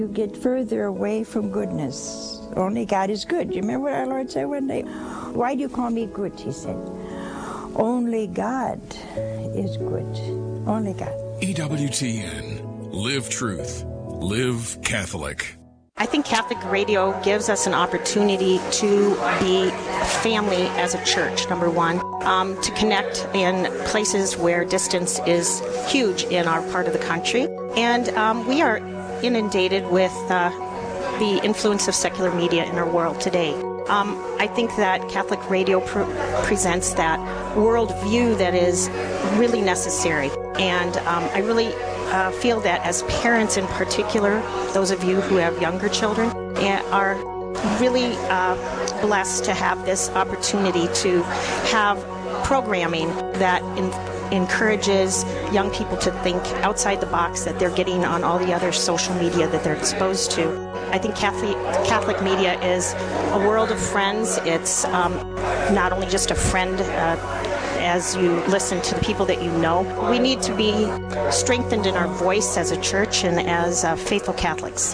You get further away from goodness. Only God is good. You remember what our Lord said one day? Why do you call me good, he said. Only God is good. Only God. EWTN. Live truth. Live Catholic. I think Catholic radio gives us an opportunity to be family as a church, number one, to connect in places where distance is huge in our part of the country. And we are inundated with the influence of secular media in our world today. I think that Catholic radio presents that worldview that is really necessary. And I really feel that as parents in particular, those of you who have younger children, are really blessed to have this opportunity to have programming that encourages young people to think outside the box that they're getting on all the other social media that they're exposed to. I think Catholic media is a world of friends. It's not only just a friend as you listen to the people that you know. We need to be strengthened in our voice as a church and as faithful Catholics.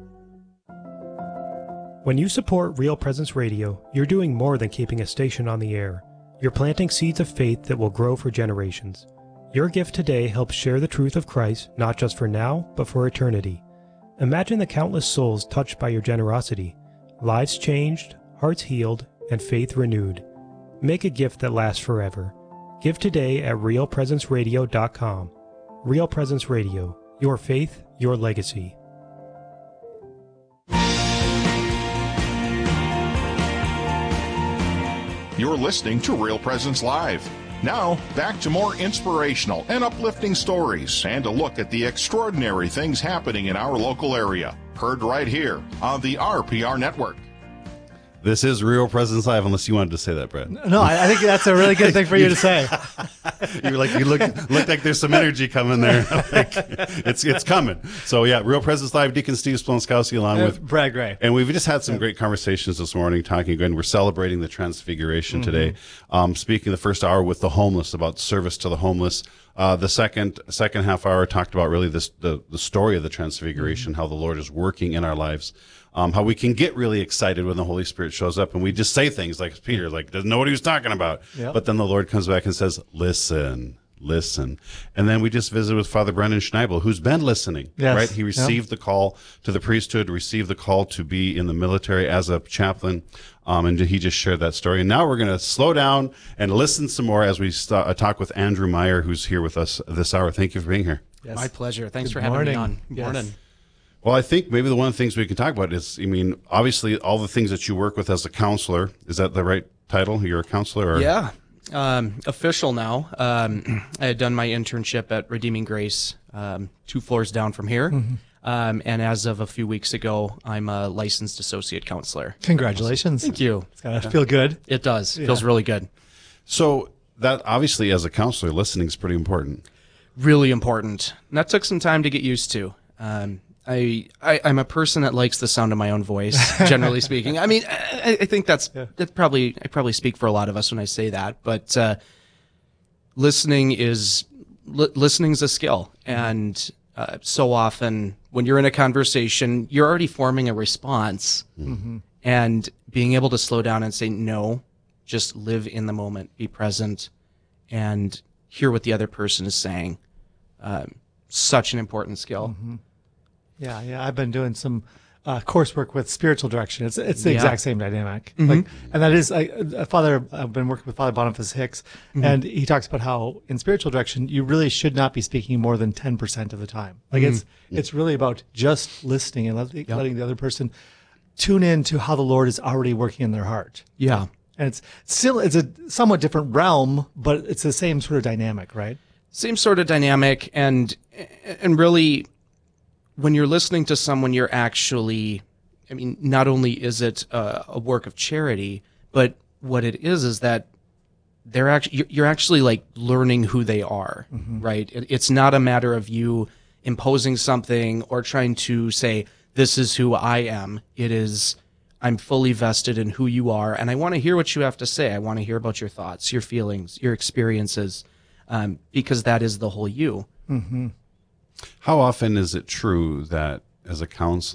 When you support Real Presence Radio, you're doing more than keeping a station on the air. You're planting seeds of faith that will grow for generations. Your gift today helps share the truth of Christ, not just for now, but for eternity. Imagine the countless souls touched by your generosity, lives changed, hearts healed, and faith renewed. Make a gift that lasts forever. Give today at realpresenceradio.com. Real Presence Radio, your faith, your legacy. You're listening to Real Presence Live. Now, back to more inspirational and uplifting stories and a look at the extraordinary things happening in our local area. Heard right here on the RPR Network. This is Real Presence Live, unless you wanted to say that, Brett. No, I think that's a really good thing for you to say. You look like there's some energy coming there. Like, it's coming. So yeah, Real Presence Live, Deacon Steve Splonskowski along with Brad Gray. And we've just had some great conversations this morning talking again. We're celebrating the Transfiguration today. Speaking the first hour with the homeless, about service to the homeless. The second half hour talked about really the story of the Transfiguration, how the Lord is working in our lives. How we can get really excited when the Holy Spirit shows up and we just say things like Peter, like doesn't know what he was talking about. Yep. But then the Lord comes back and says, listen. And then we just visited with Father Brendan Schneibel, who's been listening, right? He received the call to the priesthood, received the call to be in the military as a chaplain. And he just shared that story. And now we're going to slow down and listen some more as we talk with Andrew Meyer, who's here with us this hour. Thank you for being here. Yes. My pleasure. Thanks for having me on. Good morning. Well, I think maybe one of the things we can talk about is, obviously all the things that you work with as a counselor. Is that the right title? You're a counselor? Or? Yeah. Official now. I had done my internship at Redeeming Grace 2 floors down from here. And as of a few weeks ago, I'm a licensed associate counselor. Congratulations. Thank you. It's got to feel good. It does. It feels really good. So that obviously as a counselor, listening is pretty important. Really important. And that took some time to get used to. I'm a person that likes the sound of my own voice, generally speaking. I think that's probably, I probably speak for a lot of us when I say that, but listening's a skill. And so often when you're in a conversation, you're already forming a response, and being able to slow down and say, no, just live in the moment, be present, and hear what the other person is saying. Such an important skill. Yeah. I've been doing some coursework with spiritual direction. It's the exact same dynamic. And that is I've been working with Father Boniface Hicks, and he talks about how in spiritual direction you really should not be speaking more than 10% of the time. Like it's really about just listening and letting the other person tune in to how the Lord is already working in their heart. Yeah. And it's a somewhat different realm, but it's the same sort of dynamic, right? Same sort of dynamic, and really, when you're listening to someone, you're actually, not only is it a work of charity, but what it is that you're actually like learning who they are, right? It's not a matter of you imposing something or trying to say, this is who I am. It is, I'm fully vested in who you are, and I want to hear what you have to say. I want to hear about your thoughts, your feelings, your experiences, because that is the whole you. How often is it true that as a counselor,